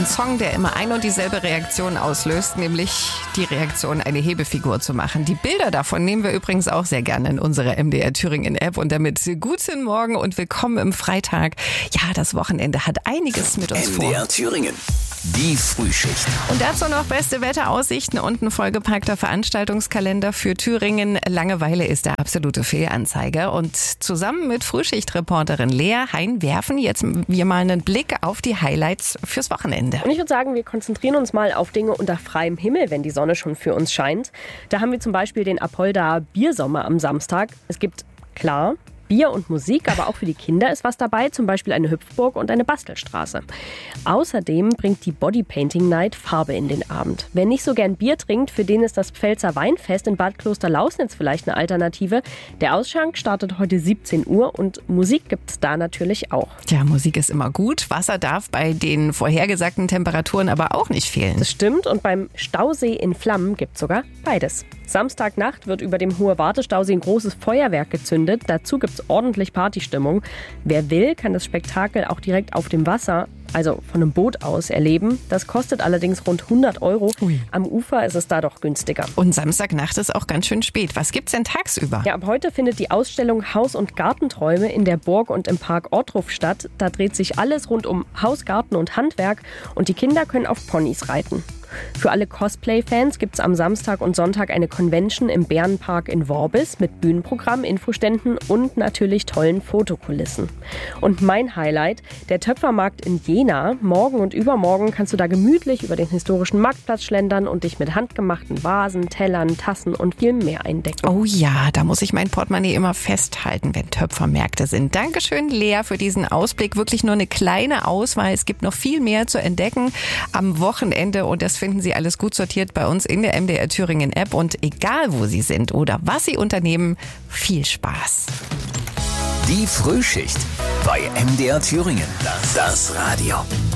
einen Song, der immer ein und dieselbe Reaktion auslöst, nämlich die Reaktion, eine Hebefigur zu machen. Die Bilder davon nehmen wir übrigens auch sehr gerne in unsere MDR Thüringen App und damit guten Morgen und willkommen im Freitag. Ja, das Wochenende hat einiges mit uns vor. MDR Thüringen. Die Frühschicht. Und dazu noch beste Wetteraussichten und ein vollgepackter Veranstaltungskalender für Thüringen. Langeweile ist der absolute Fehlanzeiger. Und zusammen mit Frühschichtreporterin Lea Hein werfen jetzt wir mal einen Blick auf die Highlights fürs Wochenende. Und ich würde sagen, wir konzentrieren uns mal auf Dinge unter freiem Himmel, wenn die Sonne schon für uns scheint. Da haben wir zum Beispiel den Apolda Biersommer am Samstag. Es gibt, klar, Bier und Musik, aber auch für die Kinder ist was dabei, zum Beispiel eine Hüpfburg und eine Bastelstraße. Außerdem bringt die Bodypainting Night Farbe in den Abend. Wer nicht so gern Bier trinkt, für den ist das Pfälzer Weinfest in Bad Klosterlausnitz vielleicht eine Alternative. Der Ausschank startet heute 17 Uhr und Musik gibt es da natürlich auch. Ja, Musik ist immer gut. Wasser darf bei den vorhergesagten Temperaturen aber auch nicht fehlen. Das stimmt und beim Stausee in Flammen gibt es sogar beides. Samstagnacht wird über dem Hohe Wartestausee ein großes Feuerwerk gezündet. Dazu gibt es ordentlich Partystimmung. Wer will, kann das Spektakel auch direkt auf dem Wasser, also von einem Boot aus, erleben. Das kostet allerdings rund 100 €. Ui. Am Ufer ist es da doch günstiger. Und Samstagnacht ist auch ganz schön spät. Was gibt's denn tagsüber? Ja, ab heute findet die Ausstellung Haus- und Gartenträume in der Burg und im Park Ortruf statt. Da dreht sich alles rund um Haus, Garten und Handwerk und die Kinder können auf Ponys reiten. Für alle Cosplay-Fans gibt es am Samstag und Sonntag eine Convention im Bärenpark in Worbis mit Bühnenprogramm, Infoständen und natürlich tollen Fotokulissen. Und mein Highlight, der Töpfermarkt in Jena. Morgen und übermorgen kannst du da gemütlich über den historischen Marktplatz schlendern und dich mit handgemachten Vasen, Tellern, Tassen und viel mehr eindecken. Oh ja, da muss ich mein Portemonnaie immer festhalten, wenn Töpfermärkte sind. Dankeschön, Lea, für diesen Ausblick. Wirklich nur eine kleine Auswahl. Es gibt noch viel mehr zu entdecken am Wochenende und das finden Sie alles gut sortiert bei uns in der MDR Thüringen App. Und egal, wo Sie sind oder was Sie unternehmen, viel Spaß. Die Frühschicht bei MDR Thüringen. Das Radio.